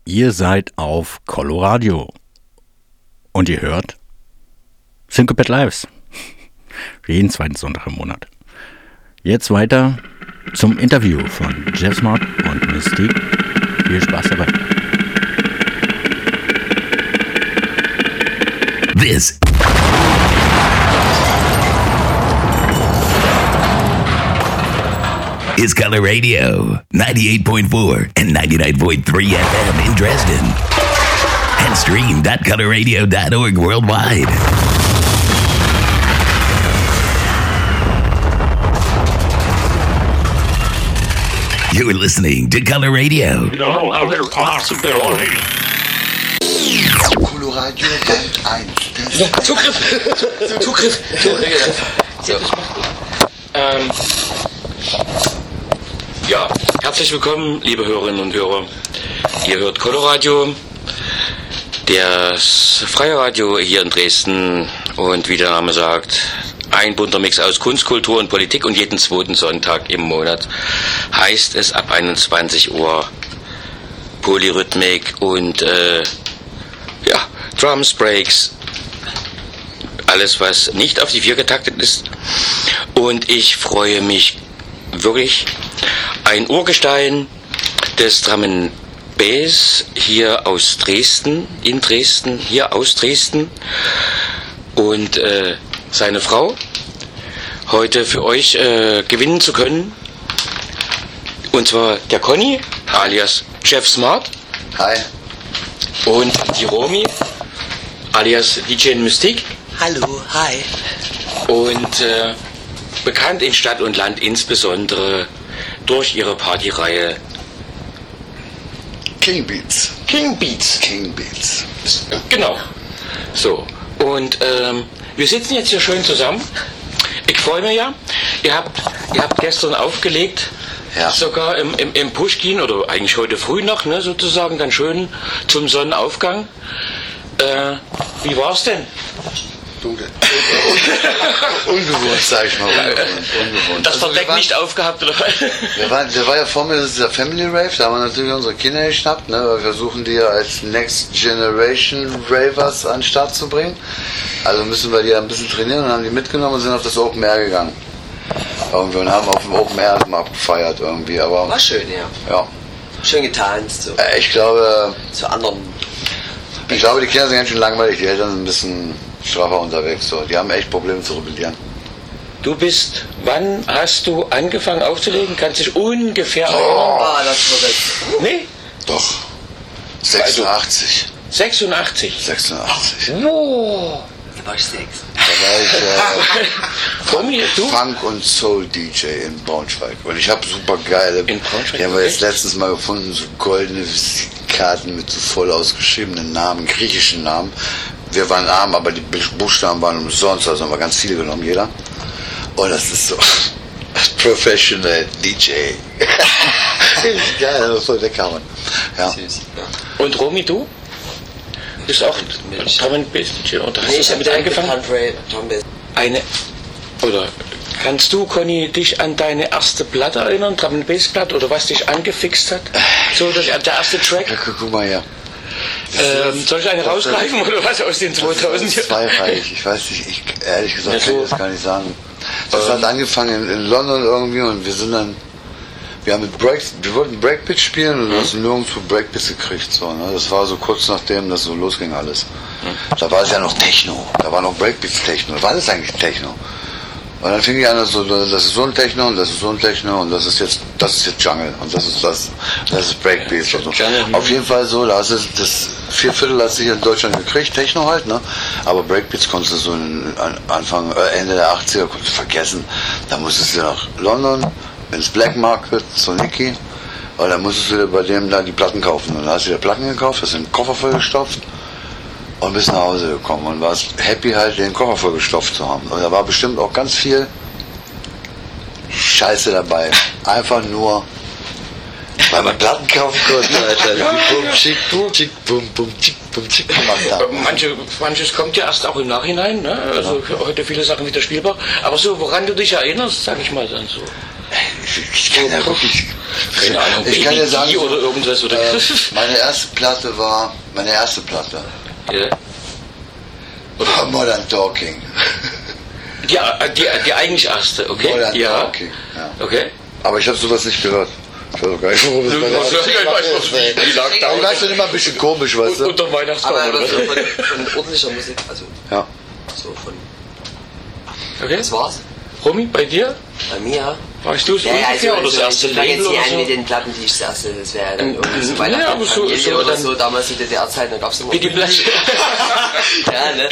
Ihr seid auf Coloradio und ihr hört Syncopate Lives. Jeden zweiten Sonntag im Monat. Jetzt weiter zum Interview von Jeff Smart und Mystique. Viel Spaß dabei. This is Color Radio, 98.4 and 99.3 FM in Dresden. And stream.colorradio.org worldwide. You're listening to Color Radio. No other possibility. Coloradio Band 1. Zugriff. So. Ja, herzlich willkommen, liebe Hörerinnen und Hörer. Ihr hört Coloradio, das freie Radio hier in Dresden. Und wie der Name sagt, ein bunter Mix aus Kunst, Kultur und Politik. Und jeden zweiten Sonntag im Monat heißt es ab 21 Uhr Polyrhythmik und Drums, Breaks, alles was nicht auf die 4 getaktet ist. Und ich freue mich wirklich, ein Urgestein des Drum and Bass hier aus Dresden, aus Dresden und seine Frau heute für euch gewinnen zu können. Und zwar der Conny, alias Jeff Smart. Hi. Und die Romy, alias DJ Mystique. Hallo, hi. Und bekannt in Stadt und Land insbesondere durch ihre Partyreihe King Beats. Genau. So. Und wir sitzen jetzt hier schön zusammen. Ich freue mich ja. Ihr habt gestern aufgelegt. Ja. Sogar im Pushkin oder eigentlich heute früh noch, ne, sozusagen, dann schön zum Sonnenaufgang. Wie war's denn? Ungewohnt, sag ich mal. Ungewohnt. Das Verdeck nicht aufgehabt, oder? Der war ja vor mir, das ist der Family Rave, da haben wir natürlich unsere Kinder geschnappt, ne? Wir versuchen die ja als Next Generation Ravers an den Start zu bringen. Also müssen wir die ein bisschen trainieren und haben die mitgenommen und sind auf das Open Air gegangen. Irgendwie und haben auf dem Open Air mal abgefeiert irgendwie, aber... War schön, ja. Ja. Schön getanzt, so. Ich glaube... Zu anderen... Ich glaube, die Kinder sind ganz schön langweilig, die Eltern sind ein bisschen straffer unterwegs, so. Die haben echt Probleme zu rebellieren. Wann hast du angefangen aufzulegen? Kannst du dich ungefähr erinnern? Ah, das wird es. Nee? Doch. 86. 86. Wow. Da war ich 6. Da war ich Komm hier, du? Funk- und Soul-DJ in Braunschweig. Und ich habe super geile... In Braunschweig, Die haben wir okay. jetzt letztens mal gefunden, so goldene Visitenkarten mit so voll ausgeschriebenen Namen, griechischen Namen. Wir waren arm, aber die Buchstaben waren umsonst, also haben wir ganz viele genommen, jeder. Und das ist so Professional DJ. Geil, das ist voll der Kamen. Ja. Süß. Und Romy, du? Bist auch Drum and Bass DJ oder hast du damit angefangen? Oder kannst du, Conny, dich an deine erste Platte erinnern, Drum and Bass Platte, oder was dich angefixt hat? So, der erste Track? Ja, guck mal her. Soll ich eine rausgreifen oder was aus den 2000? Zweireich. Ich weiß nicht, ehrlich gesagt, Ja, kann so. ich das gar nicht sagen. Das hat angefangen in London irgendwie und wir wollten Breakbeat spielen und hast nirgendwo Breakbeats gekriegt. So, ne? Das war so kurz nachdem das so losging alles. Da war es ja noch Techno, da war noch Breakbeats Techno, da war alles eigentlich Techno. Und dann fing ich an, so, das ist so ein Techno und das ist so ein Techno und das ist jetzt Jungle und das ist Breakbeats. Und so. Auf jeden Fall so, da hast du das 4/4 hast du hier in Deutschland gekriegt, Techno halt, ne? Aber Breakbeats konntest du so Ende der 80er vergessen. Da musstest du nach London, ins Black Market, zu Nicky, und dann musstest du dir bei dem da die Platten kaufen. Und dann hast du dir Platten gekauft, hast den Koffer vollgestopft und bist nach Hause gekommen und warst happy halt, den Koffer vollgestopft zu haben. Und da war bestimmt auch ganz viel Scheiße dabei. Einfach nur, weil man Platten kaufen konnte, Alter. Die bum, schick, tschick, bum, bum, tschick, bum, tschick gemacht haben. Manches kommt ja erst auch im Nachhinein, ne? Also heute viele Sachen wieder spielbar. Aber so, woran du dich erinnerst, sag ich mal dann so. Ich kann ja wirklich keine Ahnung, Ich kann dir sagen, Baby oder irgendwas oder meine erste Platte. ja. Modern Talking. Die eigentlich erste, okay? Modern ja. Talking, ja. Okay. Aber ich habe sowas nicht gehört. Ich weiß auch gar nicht, worum es bei der Ich lag da Ich weiß schon immer ein bisschen komisch, weißt du? unter Weihnachtsbaum Aber oder was? so von ordentlicher Musik, also Ja. so von. Okay. Das war's. Romy, bei dir? Bei mir. Warst du es ungefähr oder das erste ich fange Label jetzt oder nicht an mit so? den Platten, die ich das erste, das wäre dann irgendwie so Ja, Weihnachten aber so- Familie so oder dann- so, damals in der DDR-Zeit, da gab's immer... Wie die Blätter. Ja, ne?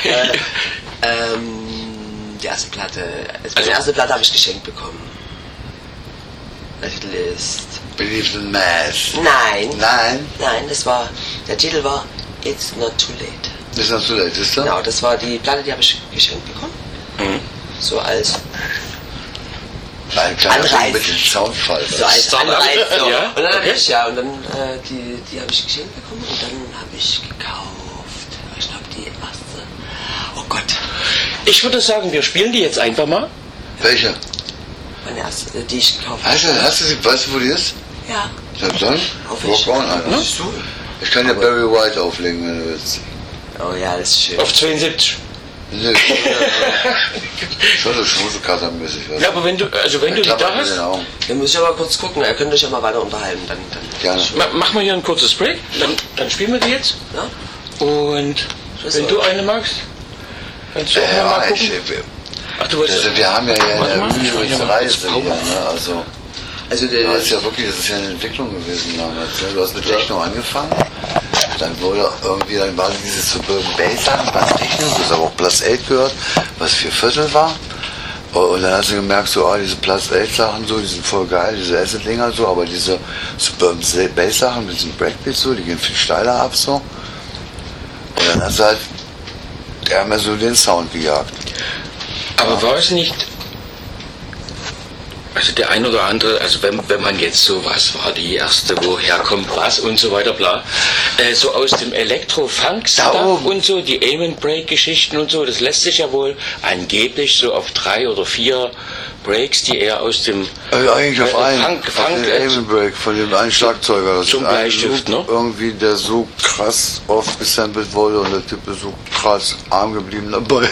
Die erste Platte, meine erste Platte habe ich geschenkt bekommen. Der Titel ist... Believe in Mass. Nein, Nein, der Titel war It's Not Too Late. das ist noch zu late, ist das? Genau, das war die Platte, die habe ich geschenkt bekommen. So als Ein kleiner Anreiz. Ding mit dem Soundfall. So als Standard, Anreiz. So. ja, Und dann okay. die habe ich geschenkt bekommen und dann habe ich gekauft. Ich glaube die erste. Oh Gott, Ich würde sagen, wir spielen die jetzt einfach mal. Welche? meine erste, die ich gekauft habe. Weißt du, wo die ist? Ja. Dann? Auf Rock ich. on, Alter. Ich kann dir Barry White auflegen, wenn du willst. Oh ja, das ist schön. Auf 72. Nö, schon so schmusekartenmäßig. Ja, aber wenn du die da hast, Dann muss ich aber kurz gucken, ihr könnt euch ja mal weiter unterhalten. Dann Gerne. machen wir hier ein kurzes Break, dann spielen wir die jetzt. Ja? Und wenn du eine magst, kannst du auch mal Ja, gucken. Ach, du wolltest... wir haben ja hier Warte mal, eine ich mach hier mal Reise kurz hier, Pause. ne? Also Das ist ja wirklich, das ist ja eine Entwicklung gewesen damals. Ne? Du hast mit Techno angefangen, dann war dieses Suburban Bass an, was Techno, das aber auch Plus 8 gehört, was 4/4 war. Und dann hast du gemerkt, so, diese Plus 8 Sachen so, die sind voll geil, diese Acid-Dinger so, aber diese Suburban Bass Sachen mit diesem Breakbeat so, die gehen viel steiler ab so. Und dann hast du halt, der haben ja so den Sound gejagt. Aber war es nicht... Also der ein oder andere, also wenn man jetzt so, was war die erste, woher kommt was und so weiter, bla, so aus dem Elektro-Funk-Stuff und so, die Aim-and-Break-Geschichten und so, das lässt sich ja wohl angeblich so auf 3 oder 4 Breaks, die er aus dem Eigentlich auf einen, Funk, Aim Break von dem einen Schlagzeuger. Das Zum ist ein Bleistift, Loop, ne? Irgendwie, der so krass oft gesampelt wurde und der Typ ist so krass arm geblieben dabei.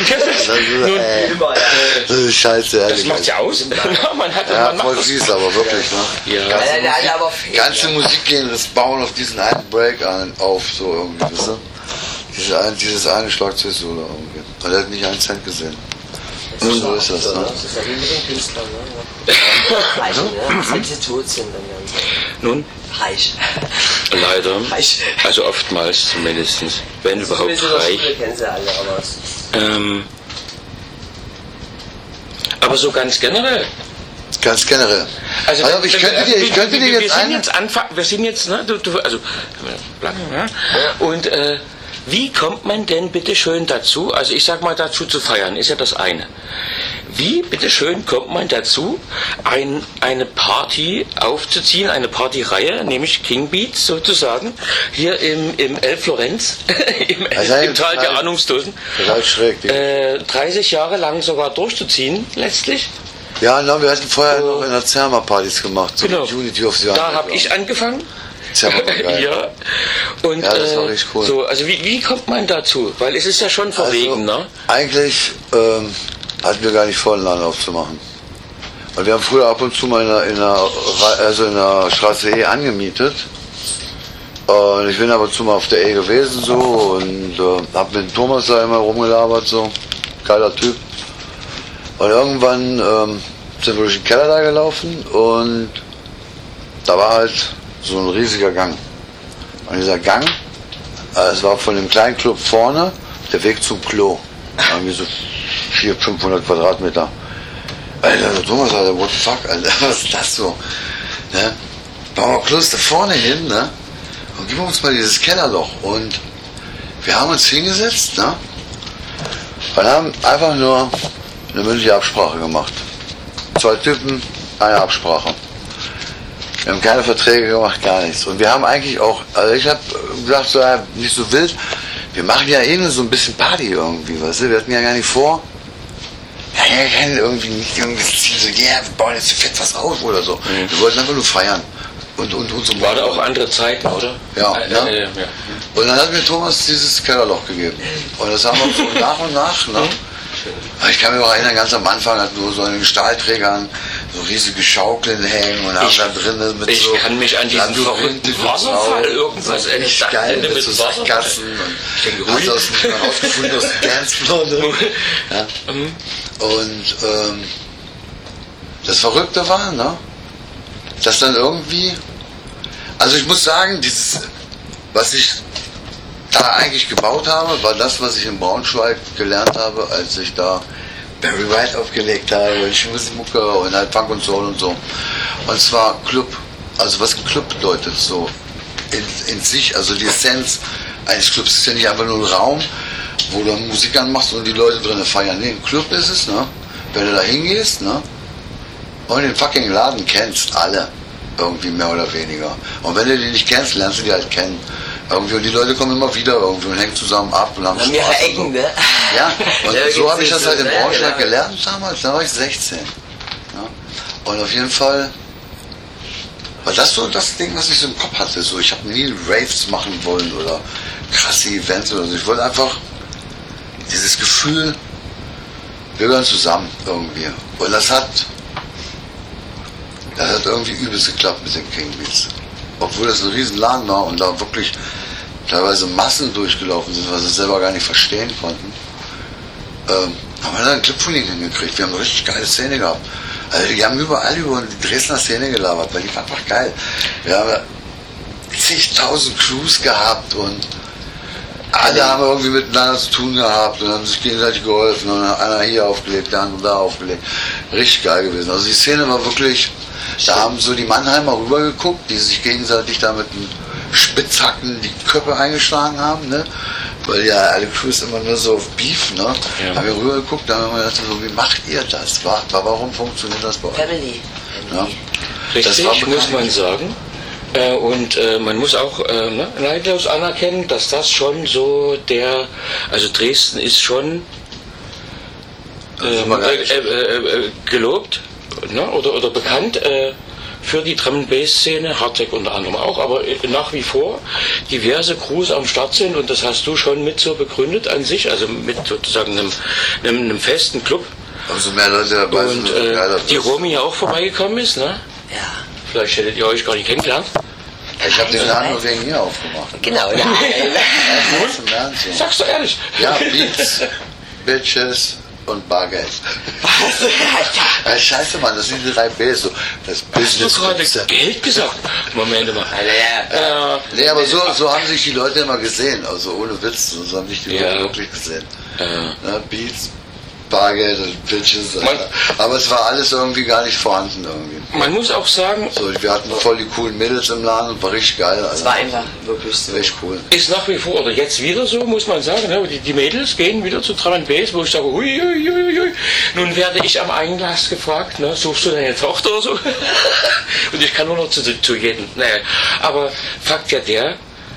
Das ist scheiße, ehrlich. das macht's ja aus. Man hat Ja, man macht voll das. fies, aber wirklich, ne? Ja. der aber Ganze Musikgenres bauen auf diesen einen Break auf, so irgendwie, wisst ihr? Dieses eine Schlagzeug-Solo irgendwie. Und er hat nicht einen Cent gesehen. Nun, so ist das, ne? Das ist ja wie mit den Künstlern, ne? Reich, ne? Wenn sie tot sind, dann werden sie Nun, reich. leider, Reich. also oftmals zumindest, wenn überhaupt Zumindest in der reich. Schule kennen sie alle, aber Aber so ganz generell. Ganz generell. Also, Ich könnte dir jetzt wir sind jetzt, ne, also, lange, ne? Und, wie kommt man denn bitte schön dazu, also ich sag mal dazu zu feiern, ist ja das eine. Wie bitte schön kommt man dazu, eine Party aufzuziehen, eine Partyreihe, nämlich King Beats sozusagen, hier im El Florenz, im Tal der Ahnungslosen, Total schräg. 30 Jahre lang sogar durchzuziehen, letztlich. Ja, no, wir hatten vorher noch in der Zerma Partys gemacht, so Genau. Unity of the Da habe ich angefangen. Zerma war geil. Ja. Und Ja, das war richtig cool. so, also wie kommt man dazu? Weil es ist ja schon verwegen, ne? Eigentlich hatten wir gar nicht vor, einen Laden aufzumachen. Und wir haben früher ab und zu mal in der Straße E angemietet. Und ich bin aber zu mal auf der E gewesen so und hab mit Thomas da immer rumgelabert so. Geiler Typ. Und irgendwann sind wir durch den Keller da gelaufen und da war halt so ein riesiger Gang. Und dieser Gang, es war von dem kleinen Club vorne der Weg zum Klo. Irgendwie so 400-500 Quadratmeter. Alter, Thomas, Alter, what the fuck, Alter, was ist das so? Ne? Bauen wir Klos da vorne hin, ne? Und gib uns mal dieses Kellerloch. Und wir haben uns hingesetzt, ne? Und haben einfach nur eine mündliche Absprache gemacht. 2 Typen, eine Absprache. Wir haben keine Verträge gemacht, gar nichts. Und wir haben eigentlich auch, also ich habe gesagt, so, ja, nicht so wild, wir machen ja eh nur so ein bisschen Party irgendwie, weißt du? Wir hatten ja gar nicht vor, kennen irgendwie nicht irgendwie das Ziel, so, wir bauen jetzt fett was auf oder so. Wir wollten einfach nur feiern. Und so War da auch andere Zeiten, oder? Ja, ja. Und dann hat mir Thomas dieses Kellerloch gegeben. Und das haben wir so nach und nach, ne? Ich kann mich auch erinnern, ganz am Anfang hatten wir so einen Stahlträgern so riesige Schaukeln hängen und haben da drinnen mit ich so... kann mich an diesen verrückten Wasserfall irgendwas echt geil mit so Sackgassen und hast das rausgefunden aus dem Dancefloor. Ne? Ja. Und das Verrückte war, ne? Dass dann irgendwie... Also ich muss sagen, was ich da eigentlich gebaut habe, war das, was ich in Braunschweig gelernt habe, als ich da Barry White aufgelegt habe, Schmutzmucke und halt Funk und Soul und so. Und zwar Club, also was Club bedeutet, so in sich, also die Essenz eines Clubs ist ja nicht einfach nur ein Raum, wo du Musik anmachst und die Leute drinnen feiern. Nee, ein Club ist es, ne? Wenn du da hingehst, ne? Und den fucking Laden kennst, alle. Irgendwie mehr oder weniger. Und wenn du die nicht kennst, lernst du die halt kennen. Irgendwie, und die Leute kommen immer wieder irgendwie und hängen zusammen ab und haben Spaß. Mehrere Ecken, so. ne? Ja, und Ja, so habe ich das halt in Braunschweig genau. gelernt damals, da war ich 16. Ja. Und auf jeden Fall war das so das Ding, was ich so im Kopf hatte. So, ich habe nie Raves machen wollen oder krasse Events oder so. Ich wollte einfach dieses Gefühl, wir gehören zusammen irgendwie. Und das hat irgendwie übelst geklappt mit den King Beats. Obwohl das ein riesen Laden war und da wirklich teilweise Massen durchgelaufen sind, was wir selber gar nicht verstehen konnten, haben wir da einen Clip von ihnen hingekriegt. Wir haben eine richtig geile Szene gehabt. Also die haben überall über die Dresdner Szene gelabert, weil die war einfach geil. Wir haben zigtausend Crews gehabt und alle haben irgendwie miteinander zu tun gehabt und haben sich gegenseitig geholfen und einer hier aufgelegt, der andere da aufgelegt. Richtig geil gewesen. Also die Szene war wirklich, da haben so die Mannheimer rübergeguckt, die sich gegenseitig da mit den Spitzhacken die Köpfe eingeschlagen haben, ne? Weil ja alle Crews immer nur so auf Beef, ne? Ja. Haben wir rübergeguckt, da haben wir gedacht, so, wie macht ihr das? Warum funktioniert das bei euch? Family. Ja? Richtig, muss man sagen. Und man muss auch neidlos anerkennen, dass das schon so also Dresden ist schon gelobt, ne? oder bekannt für die Drum-and-Bass-Szene, Hardtech unter anderem auch, aber nach wie vor diverse Crews am Start sind und das hast du schon mit so begründet an sich, also mit sozusagen einem festen Club. Also mehr Leute dabei und die Romy ja auch vorbeigekommen ist, ne? Ja. Vielleicht hättet ihr euch gar nicht kennengelernt. Ich habe den Laden nur wegen ihr aufgemacht. Genau, ja. Sagst du ehrlich? Ja, Beats, Bitches und Bargeld. Ja, scheiße, Mann, das sind die 3 Bs. So. Das Business. Hast du gerade Geld gesagt? Moment mal. Nee, aber so haben sich die Leute immer gesehen. Also ohne Witz, so haben sich die Leute wirklich gesehen. Ja, Beats, Bargeld und Bitches. Aber es war alles irgendwie gar nicht vorhanden irgendwie. Man muss auch sagen, so, wir hatten voll die coolen Mädels im Laden und war richtig geil. Es war einfach wirklich so. Richtig cool. Ist nach wie vor, oder jetzt wieder so, muss man sagen, ne? Die Mädels gehen wieder zu Drum and Bass, wo ich sage, hui. Nun werde ich am Einglas gefragt, ne? Suchst du deine Tochter oder so? Und ich kann nur noch zu jedem. Naja, aber Fakt ja der,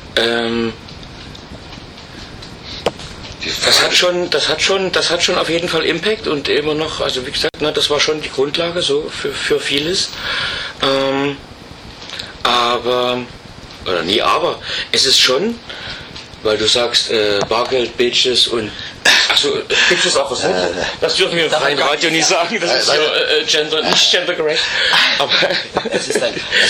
das hat schon auf jeden Fall Impact und immer noch, also wie gesagt, ne, das war schon die Grundlage so für vieles. Aber es ist schon, weil du sagst, Bargeld, Bitches und achso, Bitches auch was, das dürfen wir im freien Radio nicht sagen, das ist so nicht gendergerecht. Aber es ist dann,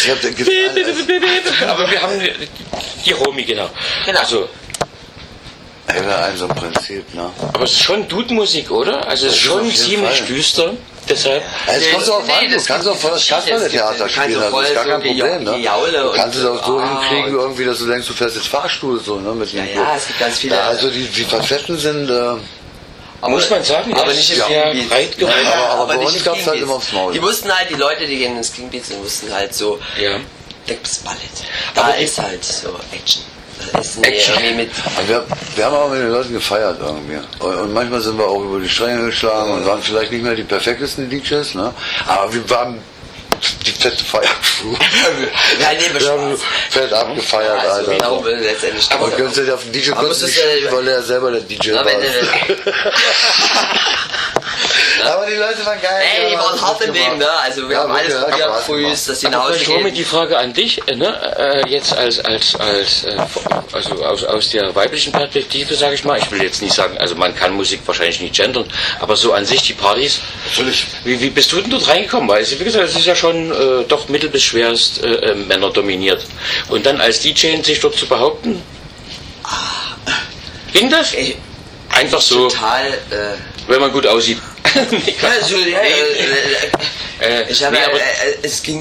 aber wir haben die Romy, genau. Also, ein so ein Prinzip, ne? aber es ist schon Dude-Musik, oder? Also es ist schon ziemlich düster. Deshalb. Es kommt auch an, du kannst auch voll das Kasperle-Theater spielen, das ist gar kein Problem, ne? Du kannst es auch so hinkriegen, irgendwie, dass du denkst, du fährst jetzt Fahrstuhl, so, ne? Mit ja, es gibt ganz viele. Ja, also die Facetten sind, muss man sagen, aber nicht im sehr breit geworden. aber bei uns gab es halt immer aufs Maul. Die wussten halt, die Leute, die gehen ins King Beats und wussten halt so, ja. Deckbis Ballett. Da ist halt so Action. Wir haben auch mit den Leuten gefeiert irgendwie. Und manchmal sind wir auch über die Stränge geschlagen und waren vielleicht nicht mehr die perfektesten DJs, ne? Aber wir waren die fette Feiercrew. Wir haben fett abgefeiert, also, Alter. Ich glaube, letztendlich. Aber könntest du auf den DJ kosten, weil er selber der DJ war. Aber die Leute waren geil. Ey, die ja, waren hart im Leben, ne? Also wir haben alles probiert, frühst, dass sie nach Hause Schon gehen. mit die Frage an dich, ne? Jetzt also aus der weiblichen Perspektive, sage ich mal. Ich will jetzt nicht sagen, also man kann Musik wahrscheinlich nicht gendern, aber so an sich die Partys. Natürlich. Wie bist du denn dort reingekommen? Weil, wie gesagt, es ist ja schon doch mittel- bis schwerst Männer dominiert. Und dann als DJ sich dort zu behaupten, ging das? Einfach so, Total, wenn man gut aussieht. also, ja, ich habe, nee, aber- es ging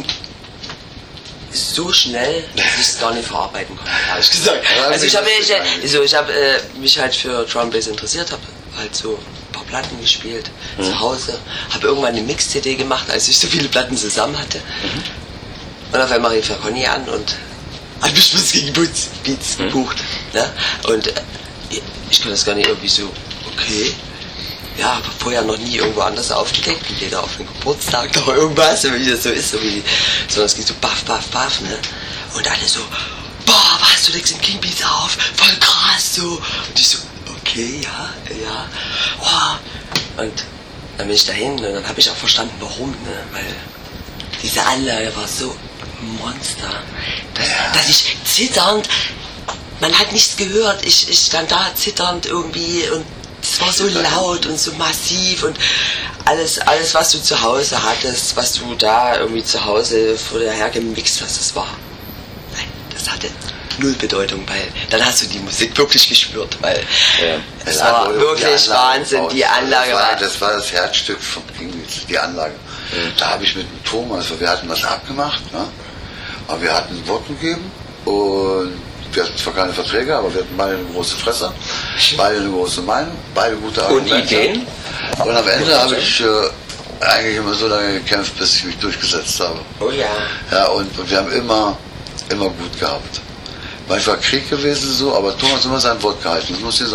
so schnell, dass ich es gar nicht verarbeiten konnte, ehrlich gesagt. Ja, Also ich habe das ist mich, mich halt für Drum Bass interessiert, habe halt so ein paar Platten gespielt zu Hause, habe irgendwann eine Mix-CD gemacht, als ich so viele Platten zusammen hatte. Und auf einmal rief er Conny an und hat mich was gegen Beats gebucht. Ne? Und ich konnte das gar nicht irgendwie so, okay. Ja, aber vorher noch nie irgendwo anders aufgedeckt, weder auf dem Geburtstag noch irgendwas, so wie das so ist, sondern es ging so baff, baff, baff, ne? Und alle so, boah, was, du legst den King Beats auf, voll krass, so. Und ich so, okay, ja. Oh. Und dann bin ich dahin und dann habe ich auch verstanden, warum, ne? Weil diese Anlage war so ein Monster, dass ich zitternd, man hat nichts gehört, ich stand da zitternd irgendwie und es war so laut und so massiv und alles, was du zu Hause hattest, was du da irgendwie zu Hause vorher gemixt hast, das war, nein, das hatte null Bedeutung, weil dann hast du die Musik wirklich gespürt, weil es war wirklich Wahnsinn, die Anlage war. Das war das Herzstück von King Beats, die Anlage. Da habe ich mit dem Thomas, wir hatten was abgemacht, ne? Aber wir hatten ein Wort gegeben und wir hatten zwar keine Verträge, aber wir hatten beide eine große Fresse, beide eine große Meinung, beide gute Argumente. Und Ideen? Und am Ende habe ich eigentlich immer so lange gekämpft, bis ich mich durchgesetzt habe. Oh ja. Ja, und wir haben immer gut gehabt. Manchmal Krieg gewesen so, aber Thomas hat immer sein Wort gehalten. Das muss ich sagen.